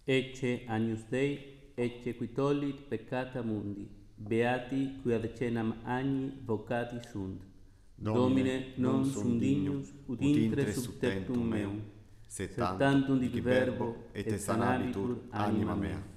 Ecce Agnus Dei, ecce qui tollit peccata mundi, beati qui ad cenam agni vocati sunt. Domine non sum dignus ut intre sub tectum meum, sed tantum dic verbo et sanabitur anima mea.